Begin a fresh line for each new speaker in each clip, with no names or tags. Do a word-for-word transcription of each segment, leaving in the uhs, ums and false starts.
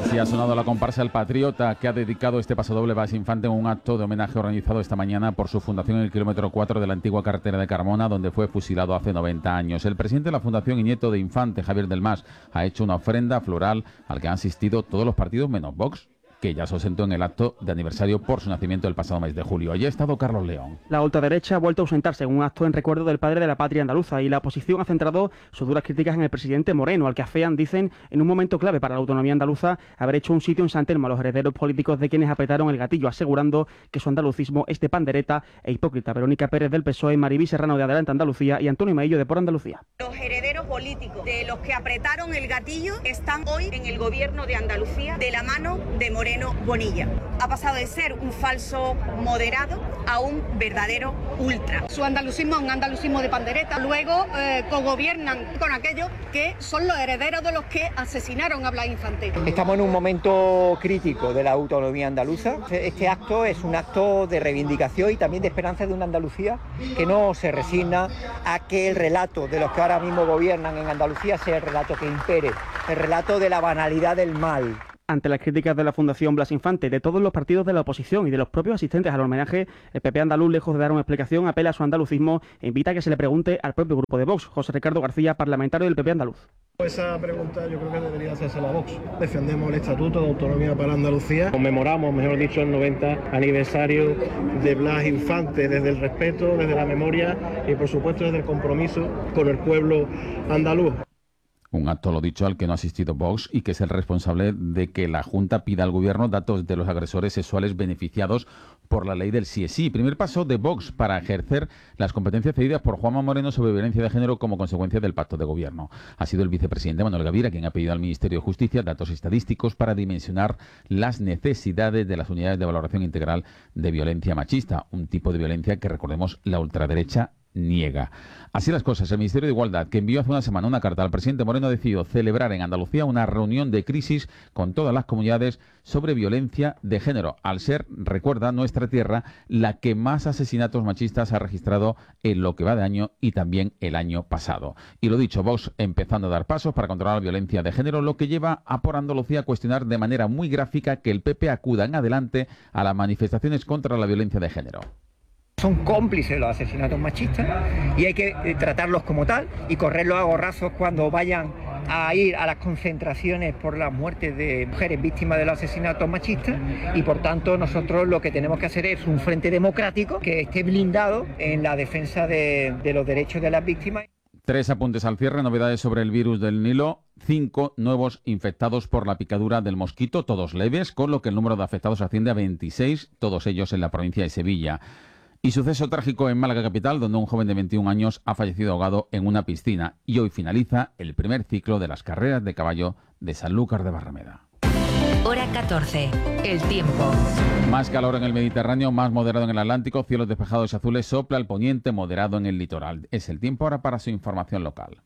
Así ha sonado la comparsa El Patriota, que ha dedicado este pasodoble Blas Infante en un acto de homenaje organizado esta mañana por su fundación en el kilómetro cuatro de la antigua carretera de Carmona, donde fue fusilado hace noventa años. El presidente de la fundación y nieto de Infante, Javier del Mas, ha hecho una ofrenda floral al que han asistido todos los partidos menos Vox, que ya se ausentó en el acto de aniversario por su nacimiento el pasado mes de julio. Allí ha estado Carlos León.
La ultraderecha ha vuelto a ausentarse en un acto en recuerdo del padre de la patria andaluza, y la oposición ha centrado sus duras críticas en el presidente Moreno, al que afean, dicen, en un momento clave para la autonomía andaluza, haber hecho un sitio en San Telmo a los herederos políticos de quienes apretaron el gatillo, asegurando que su andalucismo es de pandereta e hipócrita. Verónica Pérez del P S O E, Maribí Serrano de Adelante Andalucía y Antonio Maillo de Por Andalucía.
Los herederos políticos de los que apretaron el gatillo están hoy en el gobierno de Andalucía de la mano de Moreno Bonilla. Ha pasado de ser un falso moderado a un verdadero ultra.
Su andalucismo es un andalucismo de pandereta. Luego eh, cogobiernan con aquellos que son los herederos de los que asesinaron a Blas Infante.
Estamos en un momento crítico de la autonomía andaluza. Este acto es un acto de reivindicación y también de esperanza de una Andalucía que no se resigna a que el relato de los que ahora mismo gobiernan en Andalucía sea el relato que impere, el relato de la banalidad del mal.
Ante las críticas de la Fundación Blas Infante, de todos los partidos de la oposición y de los propios asistentes al homenaje, el P P andaluz, lejos de dar una explicación, apela a su andalucismo e invita a que se le pregunte al propio grupo de Vox. José Ricardo García, parlamentario del P P andaluz.
Esa pregunta yo creo que debería hacerse la Vox. Defendemos el Estatuto de Autonomía para Andalucía. Conmemoramos, mejor dicho, el noventa aniversario de Blas Infante desde el respeto, desde la memoria y, por supuesto, desde el compromiso con el pueblo andaluz.
Un acto, lo dicho, al que no ha asistido Vox y que es el responsable de que la Junta pida al Gobierno datos de los agresores sexuales beneficiados por la ley del sí es sí. Primer paso de Vox para ejercer las competencias cedidas por Juanma Moreno sobre violencia de género como consecuencia del pacto de gobierno. Ha sido el vicepresidente Manuel Gavira quien ha pedido al Ministerio de Justicia datos estadísticos para dimensionar las necesidades de las unidades de valoración integral de violencia machista, un tipo de violencia que, recordemos, la ultraderecha niega. Así las cosas, el Ministerio de Igualdad, que envió hace una semana una carta al presidente Moreno, ha decidido celebrar en Andalucía una reunión de crisis con todas las comunidades sobre violencia de género, al ser, recuerda, nuestra tierra la que más asesinatos machistas ha registrado en lo que va de año y también el año pasado. Y lo dicho, Vox empezando a dar pasos para controlar la violencia de género, lo que lleva a Por Andalucía a cuestionar de manera muy gráfica que el P P acuda en adelante a las manifestaciones contra la violencia de género.
Son cómplices de los asesinatos machistas y hay que eh, tratarlos como tal y correrlos a gorrazos cuando vayan a ir a las concentraciones por las muertes de mujeres víctimas de los asesinatos machistas, y por tanto nosotros lo que tenemos que hacer es un frente democrático que esté blindado en la defensa de, de los derechos de las víctimas.
Tres apuntes al cierre, novedades sobre el virus del Nilo, cinco nuevos infectados por la picadura del mosquito, todos leves, con lo que el número de afectados asciende a veintiséis, todos ellos en la provincia de Sevilla. Y suceso trágico en Málaga capital, donde un joven de veintiún años ha fallecido ahogado en una piscina. Y hoy finaliza el primer ciclo de las carreras de caballo de Sanlúcar de Barrameda.
Hora catorce. El tiempo.
Más calor en el Mediterráneo, más moderado en el Atlántico, cielos despejados y azules, sopla el poniente, moderado en el litoral. Es el tiempo ahora para su información local.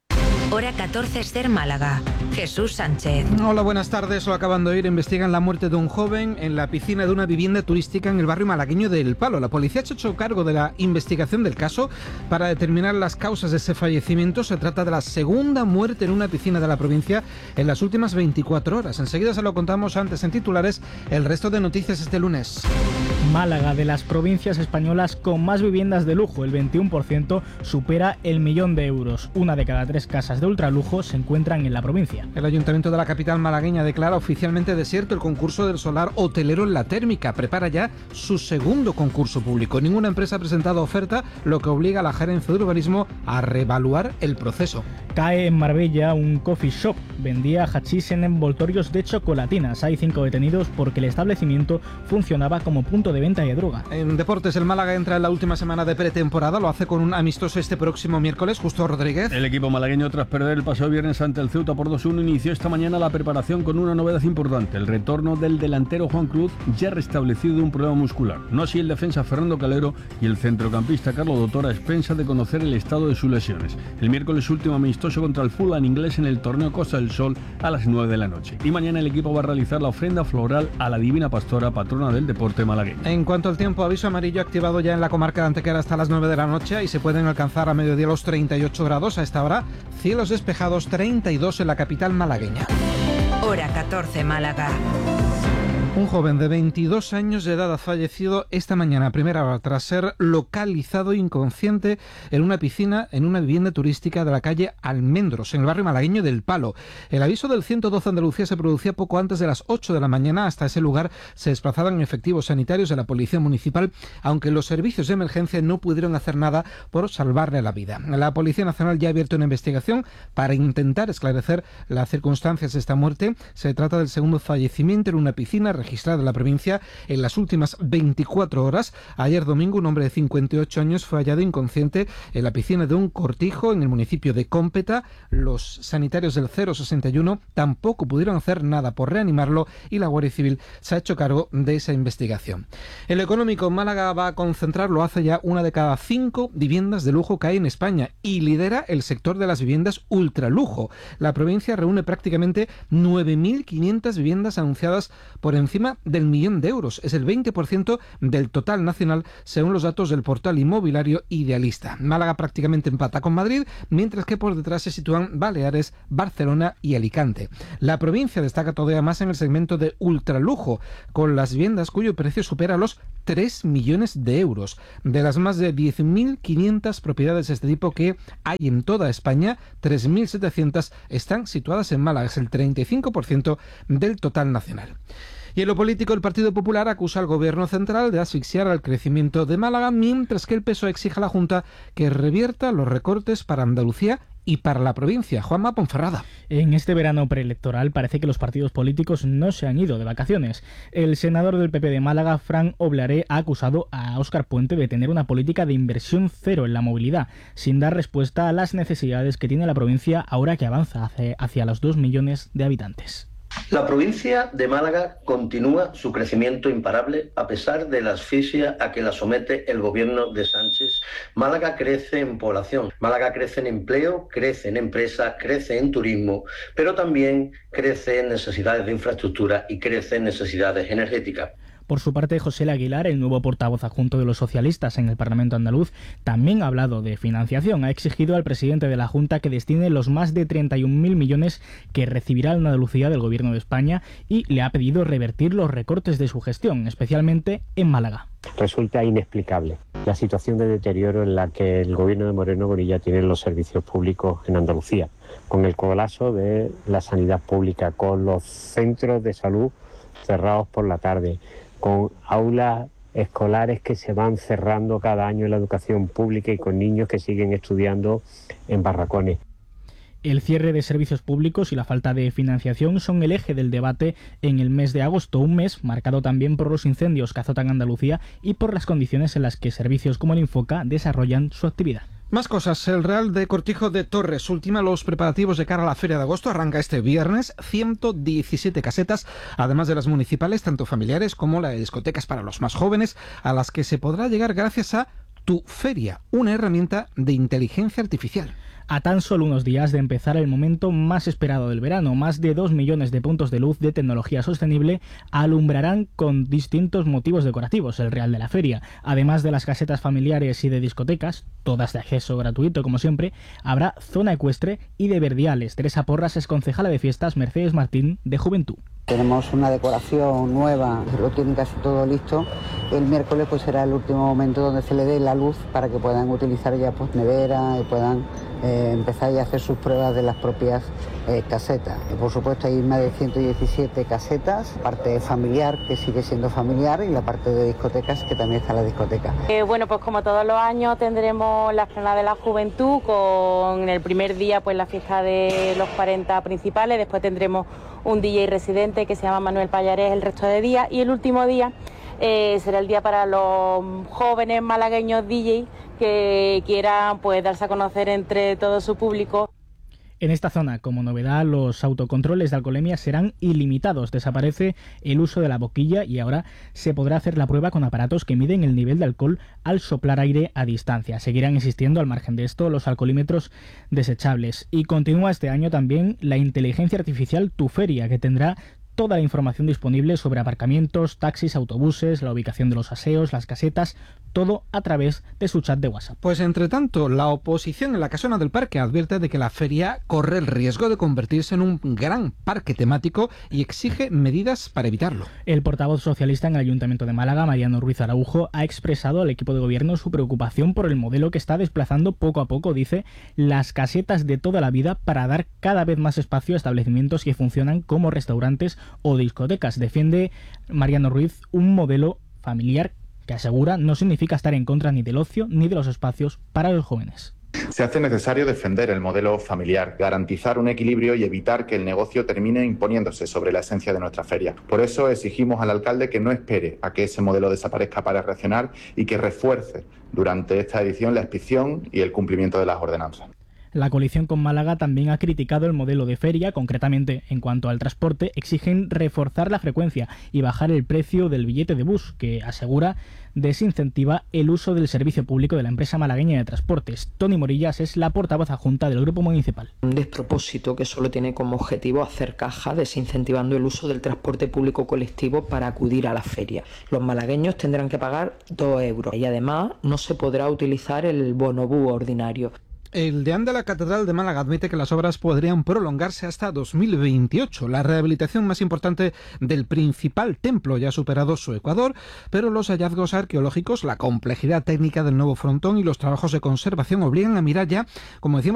Hora catorce, Ser Málaga. Jesús Sánchez.
Hola, buenas tardes. Lo acaban de oír. Investigan la muerte de un joven en la piscina de una vivienda turística en el barrio malagueño de El Palo. La policía se ha hecho cargo de la investigación del caso para determinar las causas de ese fallecimiento. Se trata de la segunda muerte en una piscina de la provincia en las últimas veinticuatro horas. Enseguida se lo contamos antes en titulares. El resto de noticias este lunes.
Málaga, de las provincias españolas con más viviendas de lujo, el veintiuno por ciento supera el millón de euros. Una de cada tres casas de ultralujo se encuentran en la provincia.
El Ayuntamiento de la capital malagueña declara oficialmente desierto el concurso del solar hotelero en La Térmica. Prepara ya su segundo concurso público. Ninguna empresa ha presentado oferta, lo que obliga a la gerencia de urbanismo a reevaluar el proceso.
Cae en Marbella un coffee shop. Vendía hachís en envoltorios de chocolatinas. Hay cinco detenidos porque el establecimiento funcionaba como punto de venta de droga.
En deportes, el Málaga entra en la última semana de pretemporada. Lo hace con un amistoso este próximo miércoles. Justo Rodríguez.
El equipo malagueño, tras perder el pasado viernes ante el Ceuta por dos uno, inició esta mañana la preparación con una novedad importante: el retorno del delantero Juan Cruz, ya restablecido de un problema muscular. No así el defensa Fernando Calero y el centrocampista Carlos Dotor, a expensas de conocer el estado de sus lesiones. El miércoles último amistoso contra el Fulham inglés en el torneo Costa del Sol a las nueve de la noche. Y mañana el equipo va a realizar la ofrenda floral a la Divina Pastora, patrona del deporte malagueño.
En cuanto al tiempo, aviso amarillo activado ya en la comarca de Antequera hasta las nueve de la noche, y se pueden alcanzar a mediodía los treinta y ocho grados. A esta hora, cielos despejados, treinta y dos en la capital malagueña.
Hora catorce, Málaga.
Un joven de veintidós años de edad ha fallecido esta mañana a primera hora tras ser localizado inconsciente en una piscina en una vivienda turística de la calle Almendros, en el barrio malagueño del Palo. El aviso del ciento doce Andalucía se producía poco antes de las ocho de la mañana. Hasta ese lugar se desplazaban efectivos sanitarios de la Policía Municipal, aunque los servicios de emergencia no pudieron hacer nada por salvarle la vida. La Policía Nacional ya ha abierto una investigación para intentar esclarecer las circunstancias de esta muerte. Se trata del segundo fallecimiento en una piscina registrada en la provincia en las últimas veinticuatro horas. Ayer domingo, un hombre de cincuenta y ocho años fue hallado inconsciente en la piscina de un cortijo en el municipio de Cómpeta. Los sanitarios del cero sesenta y uno tampoco pudieron hacer nada por reanimarlo y la Guardia Civil se ha hecho cargo de esa investigación. En lo económico, Málaga va a concentrar, lo hace ya, una de cada cinco viviendas de lujo que hay en España y lidera el sector de las viviendas ultralujo. La provincia reúne prácticamente nueve mil quinientas viviendas anunciadas por encima del millón de euros. Es el veinte por ciento del total nacional, según los datos del portal inmobiliario Idealista. Málaga prácticamente empata con Madrid, mientras que por detrás se sitúan Baleares, Barcelona y Alicante. La provincia destaca todavía más en el segmento de ultralujo, con las viviendas cuyo precio supera los tres millones de euros. De las más de diez mil quinientas propiedades de este tipo que hay en toda España, tres mil setecientas están situadas en Málaga. Es el treinta y cinco por ciento del total nacional. Y en lo político, el Partido Popular acusa al Gobierno central de asfixiar al crecimiento de Málaga, mientras que el P S O E exige a la Junta que revierta los recortes para Andalucía y para la provincia. Juanma Ponferrada.
En este verano preelectoral parece que los partidos políticos no se han ido de vacaciones. El senador del P P de Málaga, Fran Oblaré, ha acusado a Óscar Puente de tener una política de inversión cero en la movilidad, sin dar respuesta a las necesidades que tiene la provincia ahora que avanza hacia, hacia los dos millones de habitantes.
La provincia de Málaga continúa su crecimiento imparable a pesar de la asfixia a que la somete el gobierno de Sánchez. Málaga crece en población, Málaga crece en empleo, crece en empresas, crece en turismo, pero también crece en necesidades de infraestructura y crece en necesidades energéticas.
Por su parte, José Aguilar, el nuevo portavoz adjunto de los socialistas en el Parlamento andaluz, también ha hablado de financiación. Ha exigido al presidente de la Junta que destine los más de treinta y un mil millones que recibirá la Andalucía del Gobierno de España y le ha pedido revertir los recortes de su gestión, especialmente en Málaga.
Resulta inexplicable la situación de deterioro en la que el Gobierno de Moreno Bonilla tiene los servicios públicos en Andalucía, con el colapso de la sanidad pública, con los centros de salud cerrados por la tarde, con aulas escolares que se van cerrando cada año en la educación pública y con niños que siguen estudiando en barracones.
El cierre de servicios públicos y la falta de financiación son el eje del debate en el mes de agosto, un mes marcado también por los incendios que azotan Andalucía y por las condiciones en las que servicios como el Infoca desarrollan su actividad.
Más cosas. El Real de Cortijo de Torres ultima los preparativos de cara a la Feria de Agosto. Arranca este viernes. ciento diecisiete casetas, además de las municipales, tanto familiares como la de discotecas para los más jóvenes, a las que se podrá llegar gracias a Tu Feria, una herramienta de inteligencia artificial.
A tan solo unos días de empezar el momento más esperado del verano, más de dos millones de puntos de luz de tecnología sostenible alumbrarán con distintos motivos decorativos el Real de la Feria. Además de las casetas familiares y de discotecas, todas de acceso gratuito como siempre, habrá zona ecuestre y de verdiales. Teresa Porras es concejala de fiestas Mercedes Martín de Juventud.
Tenemos una decoración nueva, lo tienen casi todo listo. El miércoles pues será el último momento donde se le dé la luz para que puedan utilizar ya pues nevera y puedan eh, empezar ya a hacer sus pruebas de las propias eh, casetas. Y por supuesto hay más de ciento diecisiete casetas, parte familiar que sigue siendo familiar y la parte de discotecas que también está la discoteca.
Eh, bueno, pues como todos los años tendremos la Explanada de la Juventud con el primer día pues la fiesta de los cuarenta principales, después tendremos un D J residente que se llama Manuel Pallarés el resto de días y el último día eh, será el día para los jóvenes malagueños D J que quieran pues darse a conocer entre todo su público.
En esta zona, como novedad, los autocontroles de alcoholemia serán ilimitados. Desaparece el uso de la boquilla y ahora se podrá hacer la prueba con aparatos que miden el nivel de alcohol al soplar aire a distancia. Seguirán existiendo, al margen de esto, los alcoholímetros desechables. Y continúa este año también la inteligencia artificial Tu Feria, que tendrá toda la información disponible sobre aparcamientos, taxis, autobuses, la ubicación de los aseos, las casetas, todo a través de su chat de WhatsApp.
Pues entre tanto, la oposición en la Casona del Parque advierte de que la feria corre el riesgo de convertirse en un gran parque temático y exige medidas para evitarlo.
El portavoz socialista en el Ayuntamiento de Málaga, Mariano Ruiz Araujo, ha expresado al equipo de gobierno su preocupación por el modelo que está desplazando poco a poco, dice, las casetas de toda la vida para dar cada vez más espacio a establecimientos que funcionan como restaurantes o discotecas. Defiende Mariano Ruiz un modelo familiar que asegura no significa estar en contra ni del ocio ni de los espacios para los jóvenes.
Se hace necesario defender el modelo familiar, garantizar un equilibrio y evitar que el negocio termine imponiéndose sobre la esencia de nuestra feria. Por eso exigimos al alcalde que no espere a que ese modelo desaparezca para reaccionar y que refuerce durante esta edición la inspección y el cumplimiento de las ordenanzas.
La coalición con Málaga también ha criticado el modelo de feria, concretamente en cuanto al transporte, exigen reforzar la frecuencia y bajar el precio del billete de bus, que asegura desincentiva el uso del servicio público de la empresa malagueña de transportes. Tony Morillas es la portavoz adjunta del grupo municipal.
Un despropósito que solo tiene como objetivo hacer caja, desincentivando el uso del transporte público colectivo para acudir a la feria. Los malagueños tendrán que pagar dos euros y además no se podrá utilizar el bonobús ordinario.
El deán de la Catedral de Málaga admite que las obras podrían prolongarse hasta dos mil veintiocho. La rehabilitación más importante del principal templo ya ha superado su ecuador, pero los hallazgos arqueológicos, la complejidad técnica del nuevo frontón y los trabajos de conservación obligan a mirar ya, como decimos,